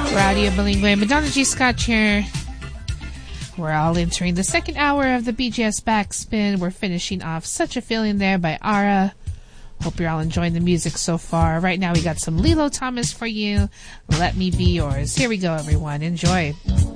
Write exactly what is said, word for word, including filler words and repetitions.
Radio Bilingue. Madonna G. Scott here. We're all entering the second hour of the B G S Backspin. We're finishing off Such a Feeling There by Ara. Hope you're all enjoying the music so far. Right now we got some Lilo Thomas for you. Let Me Be Yours. Here we go, everyone. Enjoy.